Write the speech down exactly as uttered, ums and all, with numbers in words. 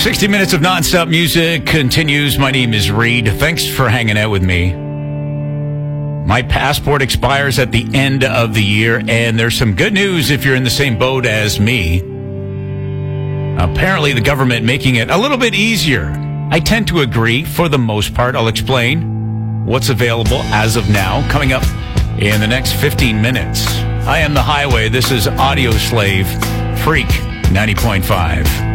sixty minutes of nonstop music continues. My name is Reed. Thanks for hanging out with me. My passport expires at the end of the year, and there's some good news if you're in the same boat as me. Apparently, the government making it a little bit easier. I tend to agree for the most part. I'll explain what's available as of now, coming up in the next fifteen minutes. I am the Highway. This is Audio Slave Freak ninety point five.